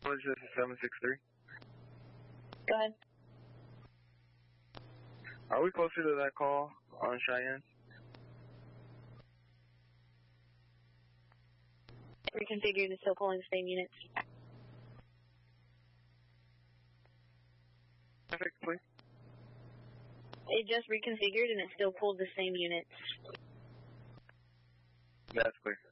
This is 763. Go ahead. Are we closer to that call on Cheyenne? Reconfigured and still pulling the same units. Perfect, please. It just reconfigured and it still pulled the same units. That's clear.